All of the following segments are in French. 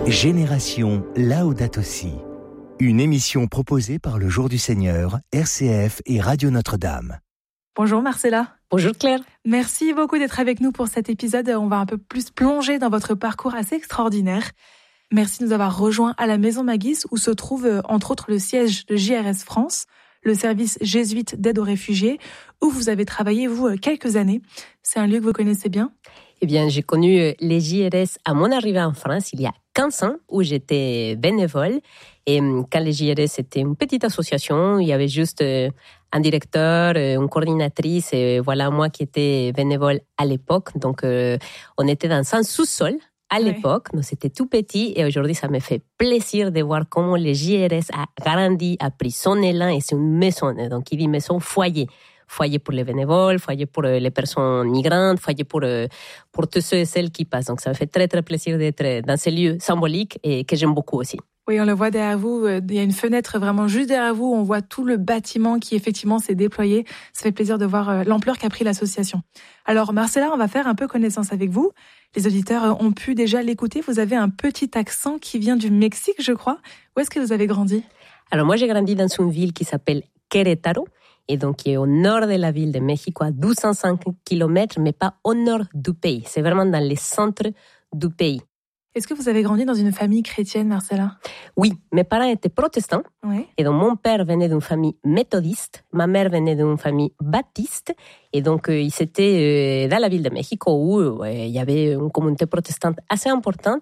Génération Laudato Si, une émission proposée par le Jour du Seigneur, RCF et Radio Notre-Dame. Bonjour Marcella. Bonjour Claire. Merci beaucoup d'être avec nous pour cet épisode. On va un peu plus plonger dans votre parcours assez extraordinaire. Merci de nous avoir rejoints à la Maison Magis où se trouve entre autres le siège de JRS France, le service jésuite d'aide aux réfugiés, où vous avez travaillé, vous, quelques années. C'est un lieu que vous connaissez bien ? Eh bien, j'ai connu les JRS à mon arrivée en France il y a 15 ans, où j'étais bénévole. Et quand les JRS étaient une petite association, il y avait juste un directeur, une coordinatrice, et voilà moi qui étais bénévole à l'époque. Donc, on était dans un sous-sol à l'époque, donc c'était tout petit. Et aujourd'hui, ça me fait plaisir de voir comment les JRS a grandi, a pris son élan, et c'est une maison. Donc, il dit maison foyer. Foyer pour les bénévoles, foyer pour les personnes migrantes, foyer pour tous ceux et celles qui passent. Donc, ça me fait très, très plaisir d'être dans ces lieux symboliques et que j'aime beaucoup aussi. Oui, on le voit derrière vous. Il y a une fenêtre vraiment juste derrière vous. On voit tout le bâtiment qui, effectivement, s'est déployé. Ça fait plaisir de voir l'ampleur qu'a pris l'association. Alors, Marcella, on va faire un peu connaissance avec vous. Les auditeurs ont pu déjà l'écouter. Vous avez un petit accent qui vient du Mexique, je crois. Où est-ce que vous avez grandi ? Alors, moi, j'ai grandi dans une ville qui s'appelle Querétaro. Et donc, qui est au nord de la ville de Mexico, à 1205 km, mais pas au nord du pays. C'est vraiment dans le centre du pays. Est-ce que vous avez grandi dans une famille chrétienne, Marcella ? Oui, mes parents étaient protestants. Oui. Et donc, mon père venait d'une famille méthodiste, ma mère venait d'une famille baptiste. Et donc, ils étaient dans la ville de Mexico où il y avait une communauté protestante assez importante.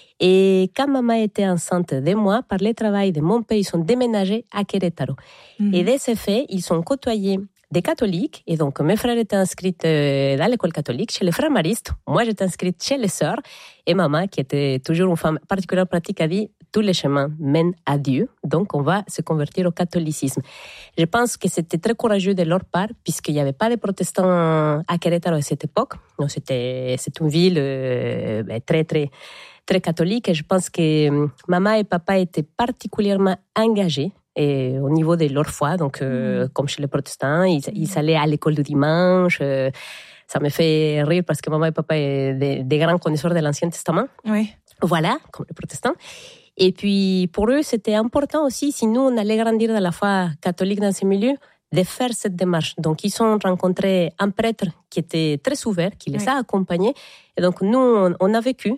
Et quand maman était enceinte de moi, par le travail de mon père, ils sont déménagés à Querétaro. Et de ce fait, ils sont côtoyés des catholiques. Et donc, mes frères étaient inscrits dans l'école catholique, chez les frères maristes. Moi, j'étais inscrite chez les sœurs. Et maman, qui était toujours une femme particulièrement pratique, a dit « tous les chemins mènent à Dieu, donc on va se convertir au catholicisme ». Je pense que c'était très courageux de leur part, puisqu'il n'y avait pas de protestants à Querétaro à cette époque. Donc, c'est une ville très, très, très catholique. Et je pense que maman et papa étaient particulièrement engagés au niveau de leur foi, donc comme chez les protestants, ils allaient à l'école du dimanche. Ça me fait rire parce que maman et papa sont des grands connaisseurs de l'Ancien Testament. Oui. Voilà, comme les protestants. Et puis pour eux, c'était important aussi, si nous on allait grandir dans la foi catholique dans ces milieux, de faire cette démarche. Donc ils ont rencontré un prêtre qui était très ouvert, qui les a accompagnés. Et donc nous, on a vécu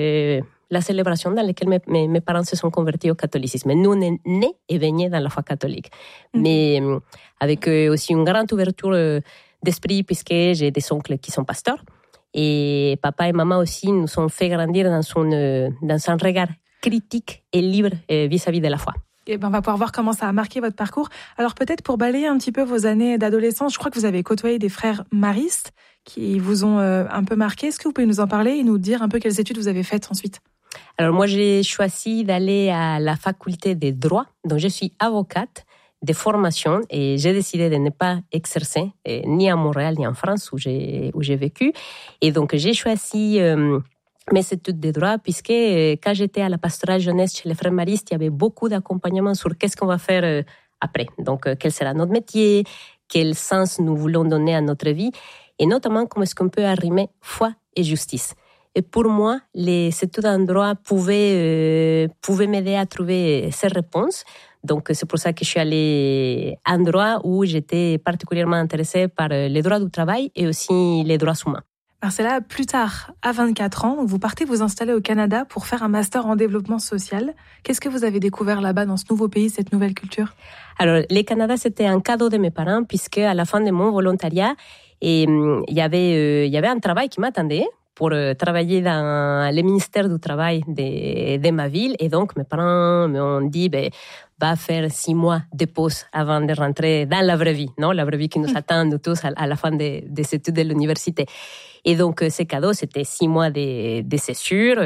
la célébration dans laquelle mes parents se sont convertis au catholicisme. Nous, on est nés et baignés dans la foi catholique. Mais avec aussi une grande ouverture d'esprit, puisque j'ai des oncles qui sont pasteurs. Et papa et maman aussi nous ont fait grandir dans un regard critique et libre vis-à-vis de la foi. Et on va pouvoir voir comment ça a marqué votre parcours. Alors peut-être pour balayer un petit peu vos années d'adolescence, je crois que vous avez côtoyé des frères maristes qui vous ont un peu marqué. Est-ce que vous pouvez nous en parler et nous dire un peu quelles études vous avez faites ensuite ? Alors moi, j'ai choisi d'aller à la faculté de droit, donc je suis avocate de formation et j'ai décidé de ne pas exercer ni à Montréal ni en France où j'ai vécu. Et donc j'ai choisi mes études de droit puisque quand j'étais à la pastorale jeunesse chez les frères maristes, il y avait beaucoup d'accompagnement sur qu'est-ce qu'on va faire après. Donc quel sera notre métier, quel sens nous voulons donner à notre vie et notamment comment est-ce qu'on peut arrimer foi et justice. Et pour moi, les études en droit pouvaient m'aider à trouver ces réponses. Donc, c'est pour ça que je suis allée en droit où j'étais particulièrement intéressée par les droits du travail et aussi les droits humains. Marcella, plus tard, à 24 ans, vous partez vous installer au Canada pour faire un master en développement social. Qu'est-ce que vous avez découvert là-bas dans ce nouveau pays, cette nouvelle culture ? Alors, le Canada, c'était un cadeau de mes parents puisque à la fin de mon volontariat, il y avait un travail qui m'attendait pour travailler dans le ministère du Travail de ma ville. Et donc, mes parents m'ont dit, va faire 6 mois de pause avant de rentrer dans la vraie vie, non? La vraie vie qui nous attend, nous tous, à la fin des études de l'université. Et donc, ce cadeau, c'était 6 mois de césure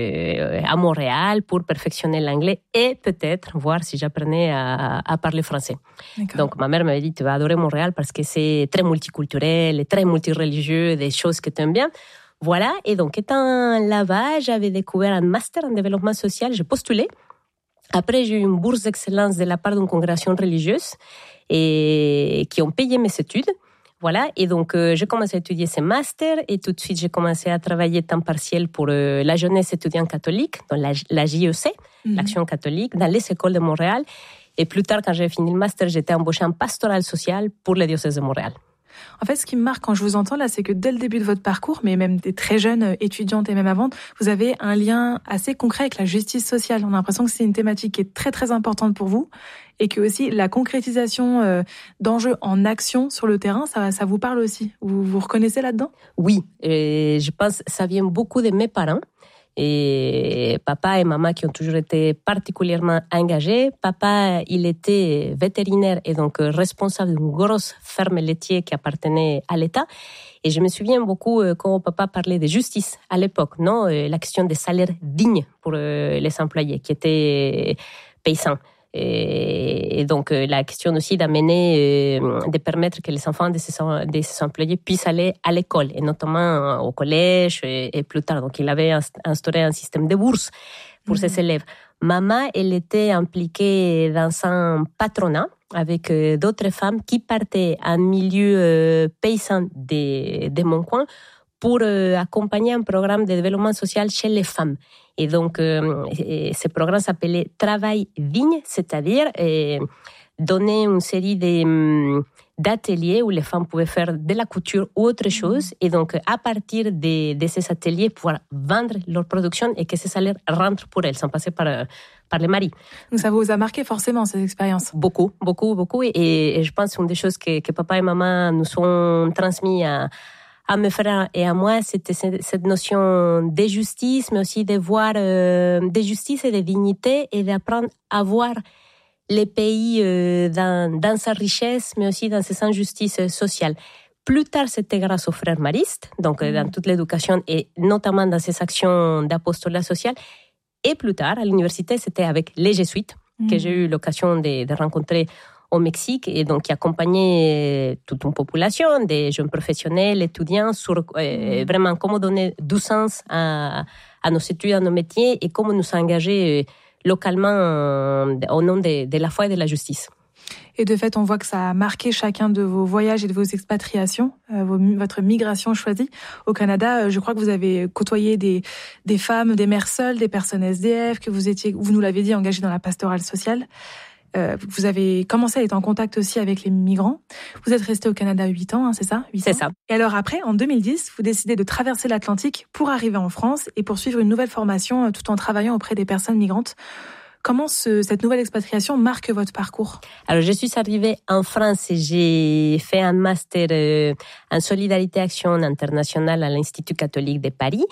à Montréal pour perfectionner l'anglais et peut-être voir si j'apprenais à parler français. D'accord. Donc, ma mère m'avait dit, tu vas adorer Montréal parce que c'est très multiculturel et très multireligieux, des choses que tu aimes bien. Voilà, et donc étant là-bas, j'avais découvert un master en développement social, j'ai postulé. Après, j'ai eu une bourse d'excellence de la part d'une congrégation religieuse et qui ont payé mes études. Voilà, et donc j'ai commencé à étudier ce master et tout de suite j'ai commencé à travailler temps partiel pour la jeunesse étudiante catholique, dans la JEC, l'Action catholique, dans les écoles de Montréal. Et plus tard, quand j'ai fini le master, j'étais embauchée en pastoral social pour le diocèse de Montréal. En fait, ce qui me marque quand je vous entends là, c'est que dès le début de votre parcours, mais même des très jeunes étudiantes et même avant, vous avez un lien assez concret avec la justice sociale. On a l'impression que c'est une thématique qui est très très importante pour vous et que aussi la concrétisation d'enjeux en action sur le terrain, ça vous parle aussi. Vous vous reconnaissez là-dedans ? Oui, je pense que ça vient beaucoup de mes parents. Et papa et maman qui ont toujours été particulièrement engagés. Papa, il était vétérinaire et donc responsable d'une grosse ferme laitière qui appartenait à l'État. Et je me souviens beaucoup quand papa parlait de justice à l'époque, non, la question des salaires dignes pour les employés qui étaient paysans. Et donc la question aussi d'amener, de permettre que les enfants de ces employés puissent aller à l'école, et notamment au collège et plus tard. Donc il avait instauré un système de bourse pour ses élèves. Maman, elle était impliquée dans un patronat avec d'autres femmes qui partaient en milieu paysan de mon coin pour accompagner un programme de développement social chez les femmes. Et donc, ce programme s'appelait Travail digne, c'est-à-dire donner une série d'ateliers où les femmes pouvaient faire de la couture ou autre chose. Et donc, à partir de ces ateliers, pouvoir vendre leur production et que ces salaires rentrent pour elles, sans passer par les maris. Donc, ça vous a marqué forcément, ces expériences ? Beaucoup, beaucoup, beaucoup. Et je pense que une des choses que papa et maman nous ont transmis à mes frères et à moi, c'était cette notion de justice, mais aussi de voir de justice et de dignité et d'apprendre à voir les pays dans sa richesse, mais aussi dans ses injustices sociales. Plus tard, c'était grâce aux frères maristes, donc dans toute l'éducation et notamment dans ces actions d'apostolat social. Et plus tard, à l'université, c'était avec les jésuites que j'ai eu l'occasion de rencontrer au Mexique, et donc qui accompagnait toute une population, des jeunes professionnels, étudiants, sur vraiment comment donner du sens à nos études, à nos métiers, et comment nous engager localement au nom de la foi et de la justice. Et de fait, on voit que ça a marqué chacun de vos voyages et de vos expatriations, votre migration choisie. Au Canada, je crois que vous avez côtoyé des femmes, des mères seules, des personnes SDF, que vous nous l'avez dit, engagées dans la pastorale sociale. Vous avez commencé à être en contact aussi avec les migrants. Vous êtes resté au Canada 8 ans, hein, c'est ça ? 8 ans. C'est ça. Et alors après, en 2010, vous décidez de traverser l'Atlantique pour arriver en France et poursuivre une nouvelle formation tout en travaillant auprès des personnes migrantes. Comment cette nouvelle expatriation marque votre parcours ? Alors, je suis arrivée en France et j'ai fait un master en solidarité action internationale à l'Institut catholique de Paris.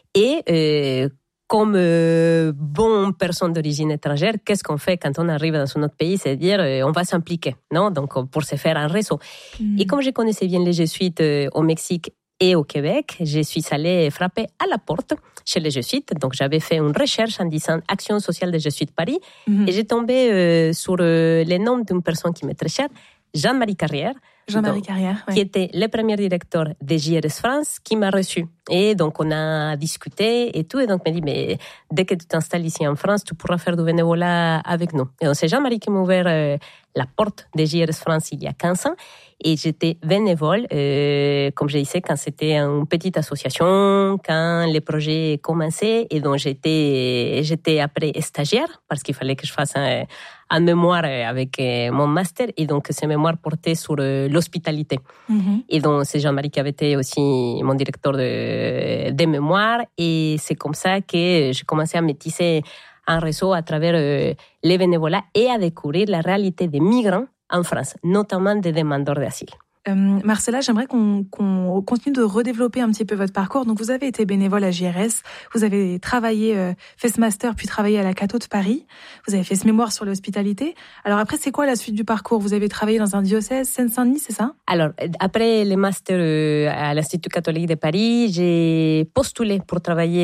Et comme bonne personne d'origine étrangère, qu'est-ce qu'on fait quand on arrive dans un autre pays ? C'est-à-dire, on va s'impliquer, non ? Donc, pour se faire un réseau. Et comme je connaissais bien les jésuites au Mexique et au Québec, je suis allée frapper à la porte chez les jésuites. Donc, j'avais fait une recherche en disant Action sociale des jésuites Paris. Et j'ai tombé sur les noms d'une personne qui m'est très chère, Jean-Marie Carrière. Jean-Marie Carrière, oui. Qui était le premier directeur de JRS France, qui m'a reçu. Et donc, on a discuté et tout. Et donc, il m'a dit, mais dès que tu t'installes ici en France, tu pourras faire du bénévolat avec nous. Et donc, c'est Jean-Marie qui m'a ouvert la porte de JRS France il y a 15 ans. Et j'étais bénévole, comme je disais, quand c'était une petite association, quand les projets commençaient. Et donc, j'étais après stagiaire, parce qu'il fallait que je fasse un mémoire avec mon master. Et donc, ce mémoire portait sur l'hospitalité. Et donc, c'est Jean-Marie qui avait été aussi mon directeur des mémoires. Et c'est comme ça que j'ai commencé à métisser un réseau à travers les bénévolats et à découvrir la réalité des migrants en France, notamment des demandeurs d'asile. Marcella, j'aimerais qu'on continue de redévelopper un petit peu votre parcours. Donc, vous avez été bénévole à JRS, vous avez travaillé, fait ce master, puis travaillé à la Catho de Paris. Vous avez fait ce mémoire sur l'hospitalité. Alors après, c'est quoi la suite du parcours ? Vous avez travaillé dans un diocèse, Seine-Saint-Denis, c'est ça ? Alors, après les masters à l'Institut catholique de Paris, j'ai postulé pour travailler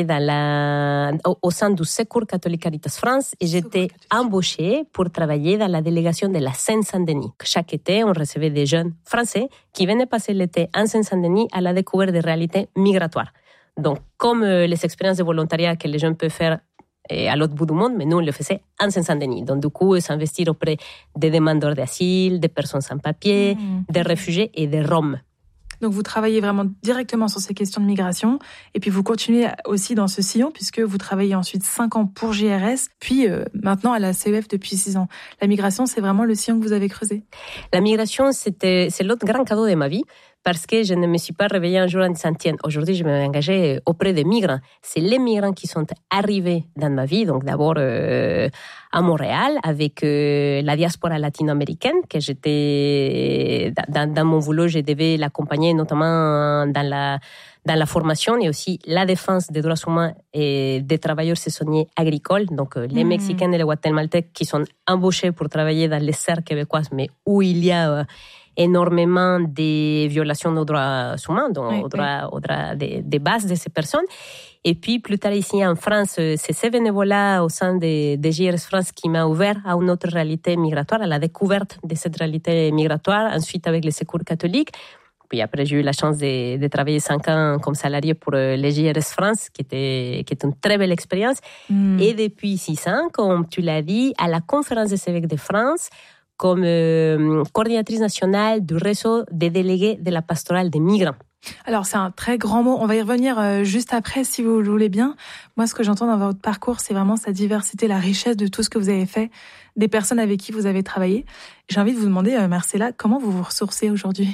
au sein du Secours catholique Caritas France et j'étais embauchée pour travailler dans la délégation de la Seine-Saint-Denis. Chaque été, on recevait des jeunes français qui venaient passer l'été en Seine-Saint-Denis à la découverte des réalités migratoires. Donc, comme les expériences de volontariat que les jeunes peuvent faire à l'autre bout du monde, mais nous, on le faisait en Seine-Saint-Denis. Donc, du coup, s'investir auprès des demandeurs d'asile, des personnes sans papier, des réfugiés et des Roms. Donc vous travaillez vraiment directement sur ces questions de migration et puis vous continuez aussi dans ce sillon puisque vous travaillez ensuite 5 ans pour JRS, puis maintenant à la CEF depuis 6 ans. La migration, c'est vraiment le sillon que vous avez creusé. La migration, c'est l'autre grand cadeau de ma vie. Parce que je ne me suis pas réveillée un jour en disant, tiens, aujourd'hui, je vais m'engager auprès des migrants. C'est les migrants qui sont arrivés dans ma vie. Donc, d'abord, à Montréal, avec la diaspora latino-américaine, que j'étais, dans mon boulot, je devais l'accompagner, notamment dans la formation et aussi la défense des droits humains et des travailleurs saisonniers agricoles. Donc, les Mexicains et les Guatémaltèques qui sont embauchés pour travailler dans les serres québécoises, mais où il y a énormément de violations aux droits humains, donc aux droits des bases de ces personnes. Et puis, plus tard ici en France, c'est ces bénévolats au sein de JRS France qui m'a ouvert à une autre réalité migratoire, à la découverte de cette réalité migratoire, ensuite avec les secours catholiques. Puis après, j'ai eu la chance de travailler 5 ans comme salarié pour les JRS France, qui est une très belle expérience. Et depuis 6 ans, comme tu l'as dit, à la Conférence des évêques de France, comme coordinatrice nationale du réseau des délégués de la pastorale des migrants. Alors, c'est un très grand mot. On va y revenir juste après, si vous le voulez bien. Moi, ce que j'entends dans votre parcours, c'est vraiment sa diversité, la richesse de tout ce que vous avez fait, des personnes avec qui vous avez travaillé. J'ai envie de vous demander, Marcella, comment vous vous ressourcez aujourd'hui?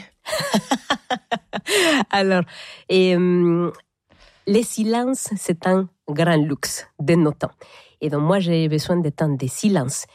Alors, les silences, c'est un grand luxe de nos temps. Et donc, moi, j'ai besoin de temps de silence.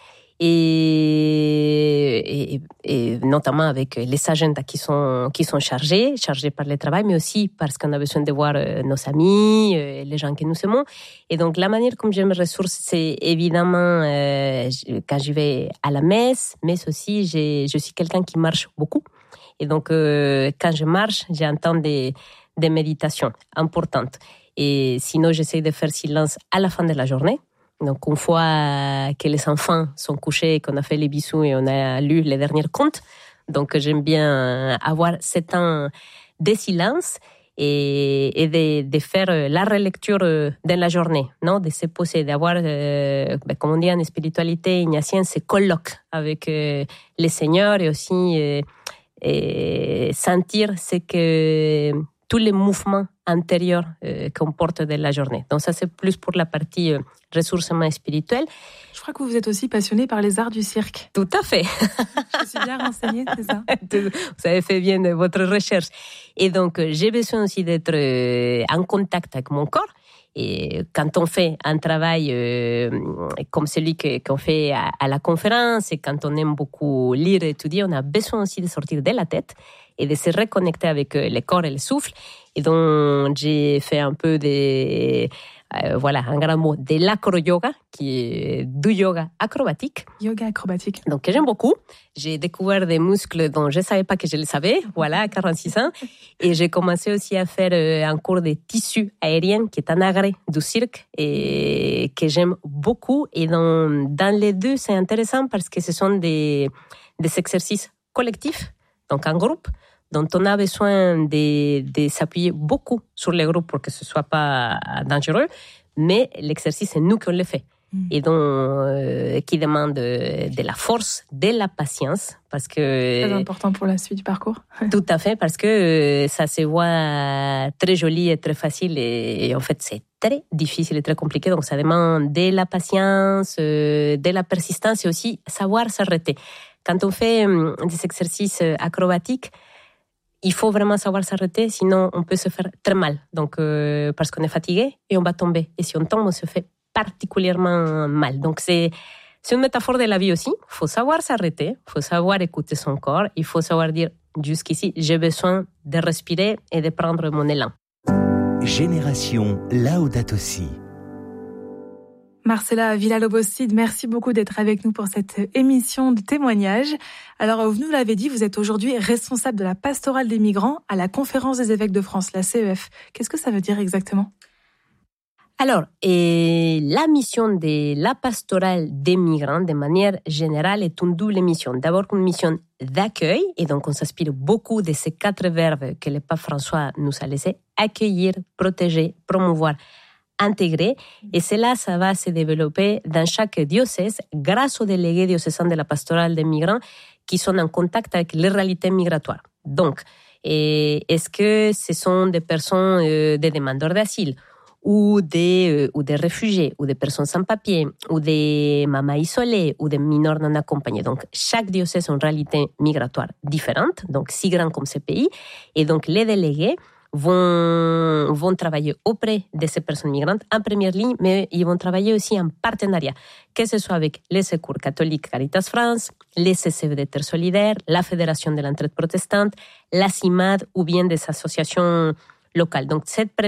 Et notamment avec les agendas qui sont chargés par le travail, mais aussi parce qu'on a besoin de voir nos amis, les gens que nous aimons. Et donc, la manière comme je me ressource, c'est évidemment quand je vais à la messe, mais aussi je suis quelqu'un qui marche beaucoup. Et donc, quand je marche, j'ai un temps de méditation importante. Et sinon, j'essaie de faire silence à la fin de la journée. Donc, une fois que les enfants sont couchés, qu'on a fait les bisous et on a lu les derniers contes, donc j'aime bien avoir ce temps de silence et de faire la relecture dans la journée, non, de se poser, d'avoir, comme on dit en spiritualité ignatienne, ce colloque avec le Seigneur et aussi sentir ce que tous les mouvements antérieurs qu'on porte de la journée. Donc ça, c'est plus pour la partie ressourcement spirituel. Je crois que vous êtes aussi passionné par les arts du cirque. Tout à fait. Je suis bien renseignée, c'est ça? Vous avez fait bien votre recherche. Et donc, j'ai besoin aussi d'être en contact avec mon corps. Et quand on fait un travail comme celui qu'on fait à la conférence et quand on aime beaucoup lire et étudier, on a besoin aussi de sortir de la tête et de se reconnecter avec le corps et le souffle. Et donc, j'ai fait un peu un grand mot, de l'acro-yoga, qui est du yoga acrobatique. Yoga acrobatique. Donc, que j'aime beaucoup. J'ai découvert des muscles dont je ne savais pas que je les savais, à 46 ans. Et j'ai commencé aussi à faire un cours de tissu aérien, qui est un agrès du cirque, et que j'aime beaucoup. Et dans les deux, c'est intéressant parce que ce sont des exercices collectifs, donc en groupe, dont on a besoin de s'appuyer beaucoup sur les groupes pour que ce ne soit pas dangereux, mais l'exercice, c'est nous qui on le fait. Et donc, qui demande de la force, de la patience, parce que... Très important pour la suite du parcours. Tout à fait, parce que ça se voit très joli et très facile, et en fait, c'est très difficile et très compliqué, donc ça demande de la patience, de la persistance, et aussi savoir s'arrêter. Quand on fait des exercices acrobatiques, il faut vraiment savoir s'arrêter, sinon on peut se faire très mal. Donc, parce qu'on est fatigué et on va tomber. Et si on tombe, on se fait particulièrement mal. Donc, c'est une métaphore de la vie aussi. Il faut savoir s'arrêter, il faut savoir écouter son corps, il faut savoir dire jusqu'ici, j'ai besoin de respirer et de prendre mon élan. Génération Laudato Si. Marcella Villalobos-Cid, merci beaucoup d'être avec nous pour cette émission de témoignage. Alors, vous nous l'avez dit, vous êtes aujourd'hui responsable de la pastorale des migrants à la Conférence des évêques de France, la CEF. Qu'est-ce que ça veut dire exactement ? Alors, la mission de la pastorale des migrants, de manière générale, est une double mission. D'abord, une mission d'accueil, et donc on s'inspire beaucoup de ces 4 verbes que le pape François nous a laissés: accueillir, protéger, promouvoir, intégrer. Et cela, ça va se développer dans chaque diocèse grâce aux délégués diocésains de la pastorale des migrants qui sont en contact avec les réalités migratoires. Donc, Et est-ce que ce sont des personnes, des demandeurs d'asile ou des réfugiés, ou des personnes sans papier, ou des mamans isolées, ou des mineurs non accompagnés. Donc, chaque diocèse a une réalité migratoire différente, donc si grand comme ce pays. Et donc, les délégués vont travailler auprès de ces personnes migrantes en première ligne, mais ils vont travailler aussi en partenariat, que ce soit avec les Secours catholiques Caritas France, les CCV de Terre Solidaire, la Fédération de l'Entraide protestante, la CIMAD ou bien des associations locales. Donc, cette